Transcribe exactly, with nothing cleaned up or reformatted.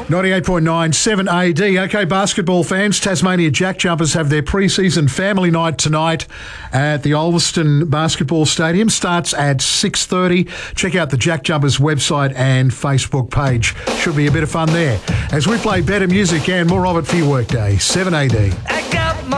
ninety-eight point nine, seven A D. Okay, basketball fans, Tasmania Jack Jumpers have their pre-season family night tonight at the Ulverston Basketball Stadium. Starts at six thirty. Check out the Jack Jumpers website and Facebook page. Should be a bit of fun there. As we play better music and more of it for your workday. seven A D.